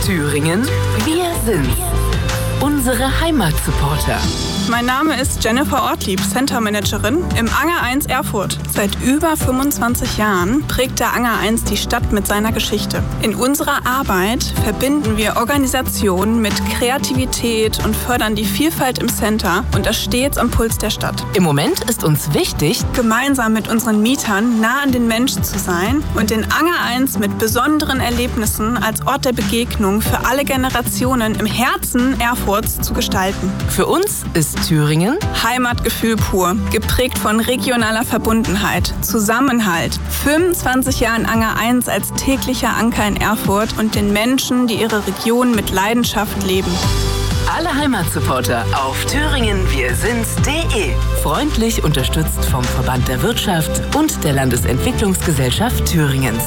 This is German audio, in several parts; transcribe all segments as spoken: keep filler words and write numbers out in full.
Thüringen, wir sind's. Unsere Heimatsupporter. Mein Name ist Jennifer Ortlieb, Center Managerin im Anger eins Erfurt. Seit über fünfundzwanzig Jahren prägt der Anger eins die Stadt mit seiner Geschichte. In unserer Arbeit verbinden wir Organisation mit Kreativität und fördern die Vielfalt im Center und das stets am Puls der Stadt. Im Moment ist uns wichtig, gemeinsam mit unseren Mietern nah an den Menschen zu sein und den Anger eins mit besonderen Erlebnissen als Ort der Begegnung für alle Generationen im Herzen Erfurts zu gestalten. Für uns ist Thüringen Heimatgefühl pur, geprägt von regionaler Verbundenheit, Zusammenhalt, fünfundzwanzig Jahren Anger eins als täglicher Anker in Erfurt und den Menschen, die ihre Region mit Leidenschaft leben. Alle Heimatsupporter auf thüringen wir sind's punkt de. Freundlich unterstützt vom Verband der Wirtschaft und der Landesentwicklungsgesellschaft Thüringens.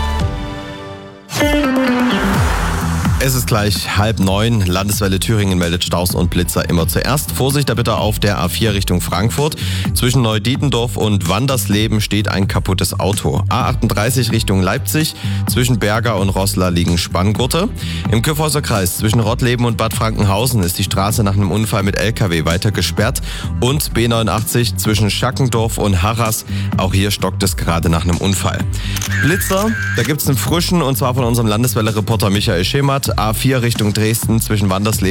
Es ist gleich halb neun. Landeswelle Thüringen meldet Staus und Blitzer immer zuerst. Vorsicht da bitte auf der A vier Richtung Frankfurt. Zwischen Neudietendorf und Wandersleben steht ein kaputtes Auto. A achtunddreißig Richtung Leipzig. Zwischen Berger und Roßla liegen Spanngurte. Im Kyffhäuser Kreis zwischen Rottleben und Bad Frankenhausen ist die Straße nach einem Unfall mit L K W weiter gesperrt. Und B neunundachtzig zwischen Schackendorf und Harras. Auch hier stockt es gerade nach einem Unfall. Blitzer, da gibt es einen frischen und zwar von unserem Landeswelle-Reporter Michael Schemert. A vier Richtung Dresden zwischen Wandersleben